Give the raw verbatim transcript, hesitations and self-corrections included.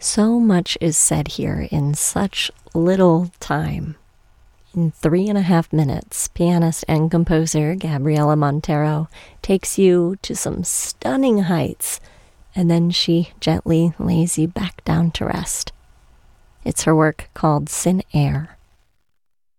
So much is said here in such little time. In three and a half minutes, pianist and composer Gabriela Montero takes you to some stunning heights, and then she gently lays you back down to rest. It's her work called Sin Air.